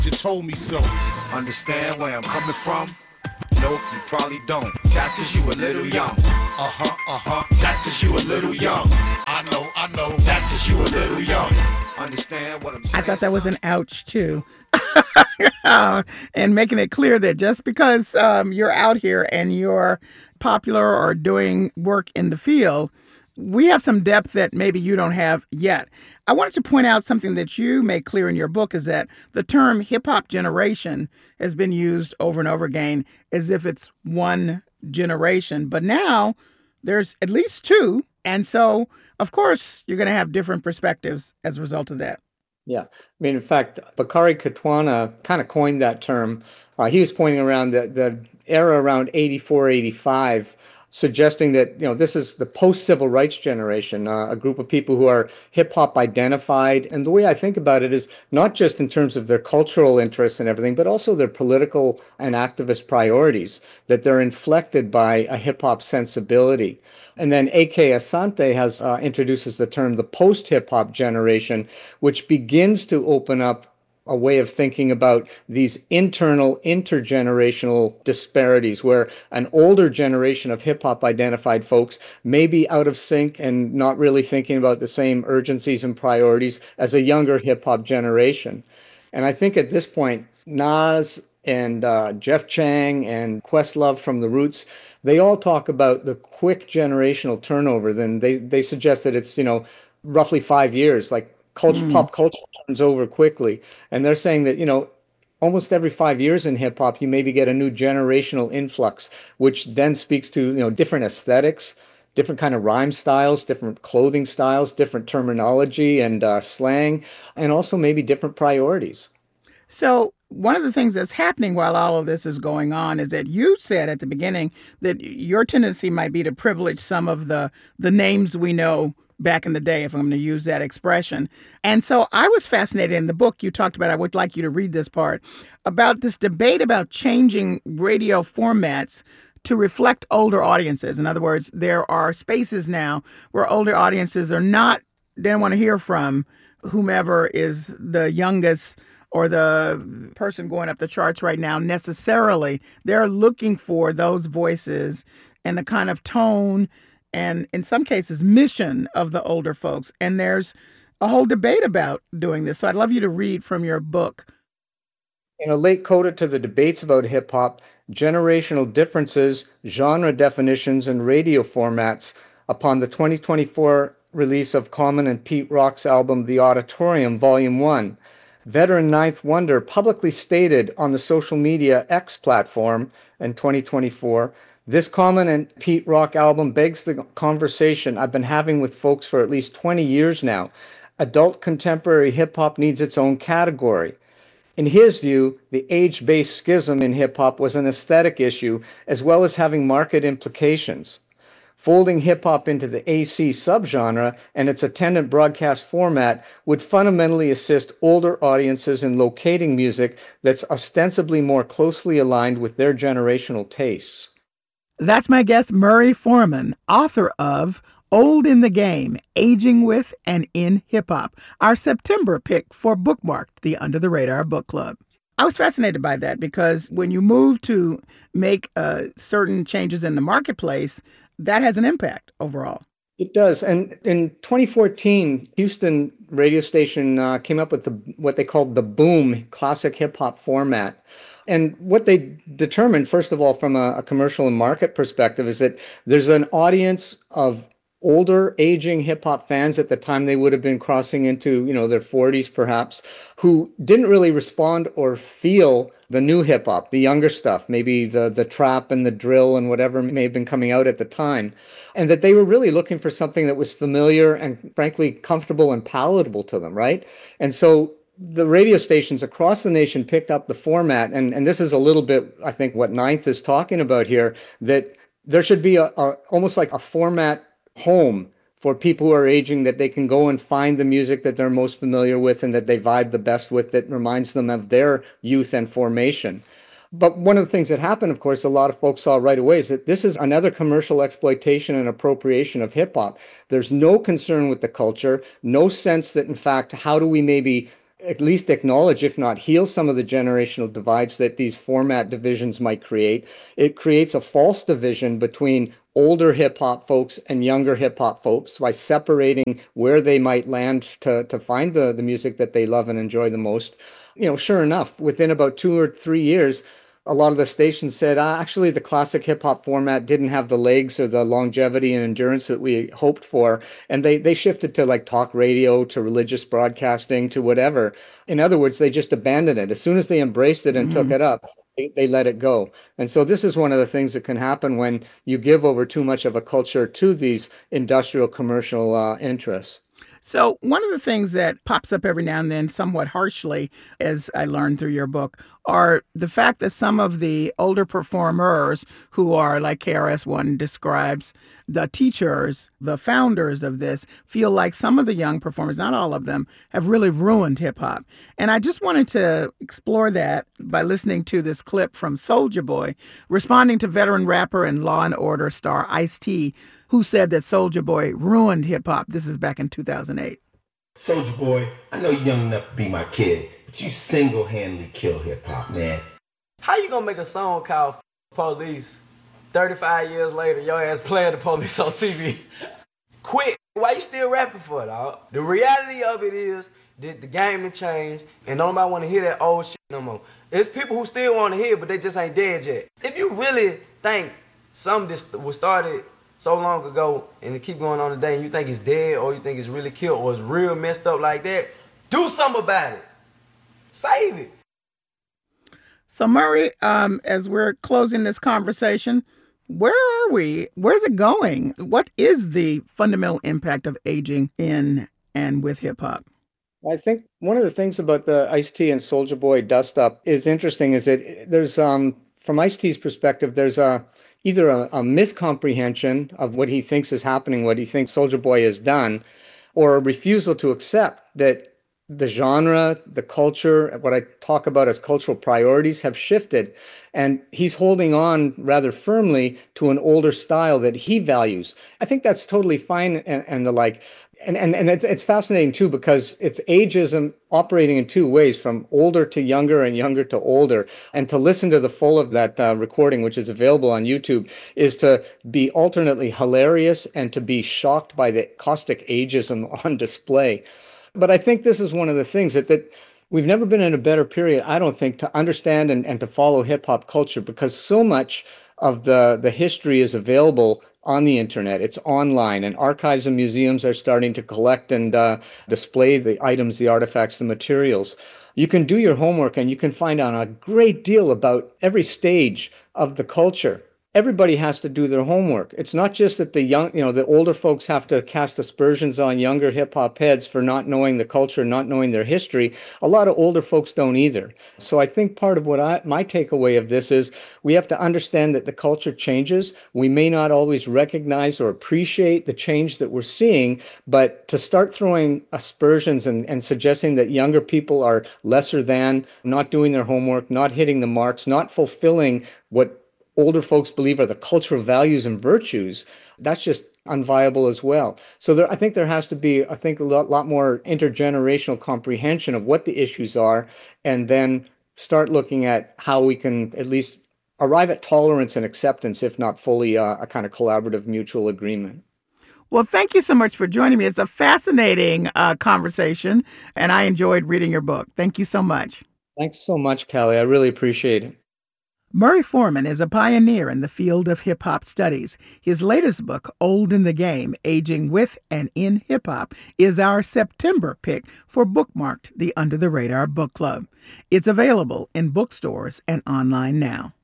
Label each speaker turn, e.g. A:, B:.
A: You told me so.
B: Understand where I'm coming from? Nope, you probably don't. That's cause you a little young. That's cause you a little young.
A: I know.
B: That's cause you a little young. Understand what I'm saying?
C: I thought that was an ouch too. And making it clear that just because you're out here and you're popular or doing work in the field, we have some depth that maybe you don't have yet. I wanted to point out something that you make clear in your book is that the term hip hop generation has been used over and over again as if it's one generation. But now there's at least two. And so, of course, you're going to have different perspectives as a result of that.
D: Yeah. I mean, in fact, Bakari Katwana kind of coined that term. He was pointing around the era around 84, 85, suggesting that, this is the post-civil rights generation, a group of people who are hip-hop identified. And the way I think about it is not just in terms of their cultural interests and everything, but also their political and activist priorities, that they're inflected by a hip-hop sensibility. And then A.K. Asante introduces the term the post-hip-hop generation, which begins to open up a way of thinking about these internal intergenerational disparities where an older generation of hip-hop identified folks may be out of sync and not really thinking about the same urgencies and priorities as a younger hip-hop generation. And I think at this point, Nas and Jeff Chang and Questlove from The Roots, they all talk about the quick generational turnover. Then they suggest that it's, roughly 5 years, like pop culture turns over quickly. And they're saying that, almost every 5 years in hip hop, you maybe get a new generational influx, which then speaks to, different aesthetics, different kind of rhyme styles, different clothing styles, different terminology and slang, and also maybe different priorities.
C: So one of the things that's happening while all of this is going on is that you said at the beginning that your tendency might be to privilege some of the names we know back in the day, if I'm going to use that expression. And so I was fascinated in the book you talked about, I would like you to read this part, about this debate about changing radio formats to reflect older audiences. In other words, there are spaces now where older audiences they don't want to hear from whomever is the youngest or the person going up the charts right now necessarily. They're looking for those voices and the kind of tone and in some cases mission of the older folks. And there's a whole debate about doing this. So I'd love you to read from your book.
D: In a late coda to the debates about hip hop, generational differences, genre definitions, and radio formats upon the 2024 release of Common and Pete Rock's album The Auditorium Volume 1. Veteran Ninth Wonder publicly stated on the social media X platform in 2024, this Common and Pete Rock album begs the conversation I've been having with folks for at least 20 years now. Adult contemporary hip-hop needs its own category. In his view, the age-based schism in hip-hop was an aesthetic issue as well as having market implications. Folding hip-hop into the AC subgenre and its attendant broadcast format would fundamentally assist older audiences in locating music that's ostensibly more closely aligned with their generational tastes.
C: That's my guest, Murray Foreman, author of Old in the Game, Aging With and in Hip Hop, our September pick for Bookmarked, the Under the Radar Book Club. I was fascinated by that because when you move to make certain changes in the marketplace, that has an impact overall.
D: It does. And in 2014, Houston radio station came up with what they called the Boom classic hip hop format. And what they determined, first of all, from a commercial and market perspective, is that there's an audience of older, aging hip hop fans at the time they would have been crossing into, their 40s perhaps, who didn't really respond or feel the new hip hop, the younger stuff, maybe the trap and the drill and whatever may have been coming out at the time. And that they were really looking for something that was familiar and frankly comfortable and palatable to them, right? And so the radio stations across the nation picked up the format, and this is a little bit, I think, what Ninth is talking about here, that there should be almost like a format home for people who are aging, that they can go and find the music that they're most familiar with and that they vibe the best with, that reminds them of their youth and formation. But one of the things that happened, of course, a lot of folks saw right away is that this is another commercial exploitation and appropriation of hip hop. There's no concern with the culture, no sense that, in fact, how do we maybe at least acknowledge, if not heal, some of the generational divides that these format divisions might create. It creates a false division between older hip hop folks and younger hip hop folks by separating where they might land to find the music that they love and enjoy the most. Sure enough, within about 2 or 3 years, a lot of the stations said, actually, the classic hip hop format didn't have the legs or the longevity and endurance that we hoped for. And they shifted to like talk radio, to religious broadcasting, to whatever. In other words, they just abandoned it. As soon as they embraced it and took it up, they let it go. And so this is one of the things that can happen when you give over too much of a culture to these industrial commercial interests.
C: So one of the things that pops up every now and then somewhat harshly, as I learned through your book, are the fact that some of the older performers who are, like KRS-One describes, the teachers, the founders of this, feel like some of the young performers, not all of them, have really ruined hip-hop. And I just wanted to explore that by listening to this clip from Soulja Boy, responding to veteran rapper and Law and Order star Ice-T, who said that Soulja Boy ruined hip-hop. This is back in 2008.
E: Soulja Boy, I know you're young enough to be my kid, but you single-handedly killed hip-hop, man.
F: How you gonna make a song called Police 35 years later, your ass playing the police on TV? Quit. Why you still rapping for it, dog? The reality of it is that the game has changed and nobody want to hear that old shit no more. It's people who still want to hear, but they just ain't dead yet. If you really think something this was started so long ago and it keep going on today and you think it's dead or you think it's really killed or it's real messed up like that, do something about it. Save it.
C: So Murray, as we're closing this conversation, where are we? Where's it going? What is the fundamental impact of aging in and with hip hop?
D: I think one of the things about the Ice-T and Soulja Boy dust up is interesting is that there's, from Ice-T's perspective, there's either a miscomprehension of what he thinks is happening, what he thinks Soulja Boy has done, or a refusal to accept that the genre, the culture, what I talk about as cultural priorities have shifted. And he's holding on rather firmly to an older style that he values. I think that's totally fine and the like. And it's fascinating too, because it's ageism operating in two ways, from older to younger and younger to older. And to listen to the full of that recording, which is available on YouTube, is to be alternately hilarious and to be shocked by the caustic ageism on display. But I think this is one of the things that we've never been in a better period, I don't think, to understand and to follow hip hop culture, because so much of the history is available on the internet. It's online, and archives and museums are starting to collect and display the items, the artifacts, the materials. You can do your homework and you can find out a great deal about every stage of the culture. Everybody has to do their homework. It's not just that the older folks have to cast aspersions on younger hip hop heads for not knowing the culture, not knowing their history. A lot of older folks don't either. So I think part of what my takeaway of this is we have to understand that the culture changes. We may not always recognize or appreciate the change that we're seeing, but to start throwing aspersions and suggesting that younger people are lesser than, not doing their homework, not hitting the marks, not fulfilling what older folks believe are the cultural values and virtues, that's just unviable as well. So I think there has to be, a lot more intergenerational comprehension of what the issues are, and then start looking at how we can at least arrive at tolerance and acceptance, if not fully a kind of collaborative mutual agreement.
C: Well, thank you so much for joining me. It's a fascinating conversation, and I enjoyed reading your book. Thank you so much.
D: Thanks so much, Callie. I really appreciate it.
C: Murray Foreman is a pioneer in the field of hip-hop studies. His latest book, Old in the Game, Aging with and in Hip-Hop, is our September pick for Bookmarked, the Under the Radar Book Club. It's available in bookstores and online now.